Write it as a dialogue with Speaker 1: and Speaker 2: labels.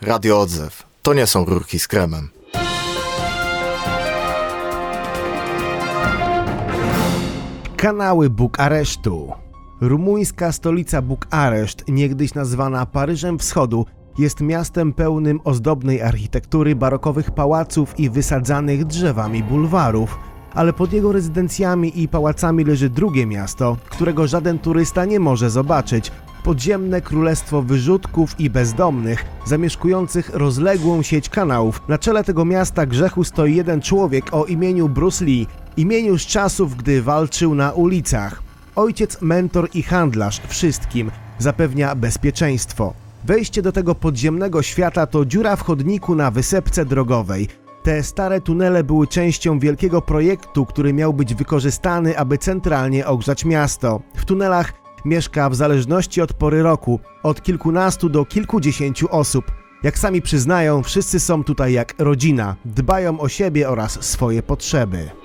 Speaker 1: Radio Odzew. To nie są rurki z kremem.
Speaker 2: Kanały Bukaresztu. Rumuńska stolica Bukareszt, niegdyś nazwana Paryżem Wschodu, jest miastem pełnym ozdobnej architektury, barokowych pałaców i wysadzanych drzewami bulwarów. Ale pod jego rezydencjami i pałacami leży drugie miasto, którego żaden turysta nie może zobaczyć. Podziemne królestwo wyrzutków i bezdomnych, zamieszkujących rozległą sieć kanałów. Na czele tego miasta grzechu stoi jeden człowiek o imieniu Bruce Lee, imieniu z czasów, gdy walczył na ulicach. Ojciec, mentor i handlarz wszystkim, zapewnia bezpieczeństwo. Wejście do tego podziemnego świata to dziura w chodniku na wysepce drogowej. Te stare tunele były częścią wielkiego projektu, który miał być wykorzystany, aby centralnie ogrzać miasto. W tunelach mieszka w zależności od pory roku od kilkunastu do kilkudziesięciu osób. Jak sami przyznają, wszyscy są tutaj jak rodzina, dbają o siebie oraz swoje potrzeby.